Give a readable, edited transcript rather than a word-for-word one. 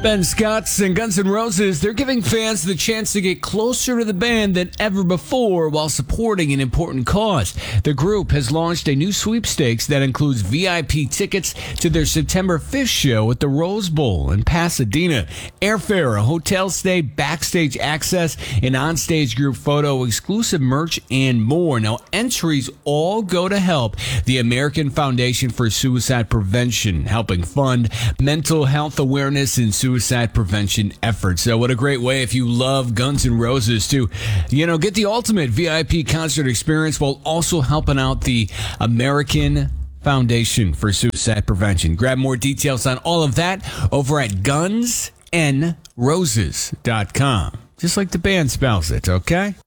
Ben Scotts and Guns N' Roses, they're giving fans the chance to get closer to the band than ever before while supporting an important cause. The group has launched a new sweepstakes that includes VIP tickets to their September 5th show at the Rose Bowl in Pasadena, airfare, a hotel stay, backstage access, an onstage group photo, exclusive merch, and more. Now, entries all go to help the American Foundation for Suicide Prevention, helping fund mental health awareness and suicide prevention efforts. So what a great way, if you love Guns N' Roses, to, get the ultimate VIP concert experience while also helping out the American Foundation for Suicide Prevention. Grab more details on all of that over at gunsnroses.com. Just like the band spells it, okay?